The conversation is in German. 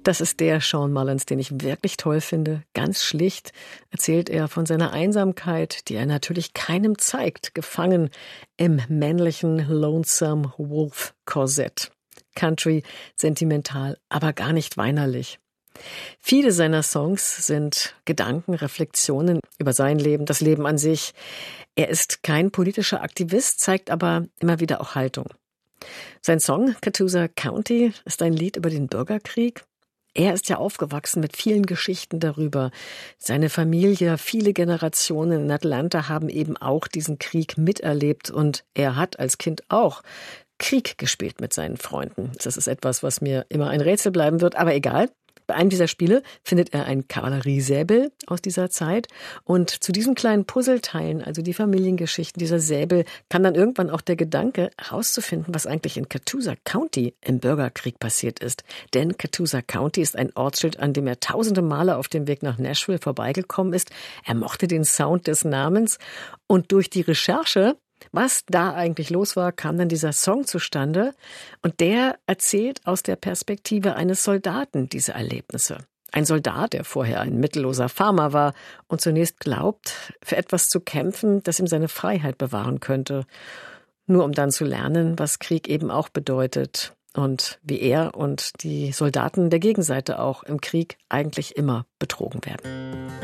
Das ist der Sean Mullins, den ich wirklich toll finde. Ganz schlicht erzählt er von seiner Einsamkeit, die er natürlich keinem zeigt, gefangen im männlichen Lonesome Wolf Korsett. Country, sentimental, aber gar nicht weinerlich. Viele seiner Songs sind Gedanken, Reflexionen über sein Leben, das Leben an sich. Er ist kein politischer Aktivist, zeigt aber immer wieder auch Haltung. Sein Song Catoosa County ist ein Lied über den Bürgerkrieg. Er ist ja aufgewachsen mit vielen Geschichten darüber. Seine Familie, viele Generationen in Atlanta haben eben auch diesen Krieg miterlebt und er hat als Kind auch Krieg gespielt mit seinen Freunden. Das ist etwas, was mir immer ein Rätsel bleiben wird, aber egal. Bei einem dieser Spiele findet er ein Kavalleriesäbel aus dieser Zeit und zu diesen kleinen Puzzleteilen, also die Familiengeschichten dieser Säbel, kann dann irgendwann auch der Gedanke herauszufinden, was eigentlich in Catoosa County im Bürgerkrieg passiert ist. Denn Catoosa County ist ein Ortsschild, an dem er tausende Male auf dem Weg nach Nashville vorbeigekommen ist. Er mochte den Sound des Namens und durch die Recherche, was da eigentlich los war, kam dann dieser Song zustande und der erzählt aus der Perspektive eines Soldaten diese Erlebnisse. Ein Soldat, der vorher ein mittelloser Farmer war und zunächst glaubt, für etwas zu kämpfen, das ihm seine Freiheit bewahren könnte. Nur um dann zu lernen, was Krieg eben auch bedeutet und wie er und die Soldaten der Gegenseite auch im Krieg eigentlich immer betrogen werden.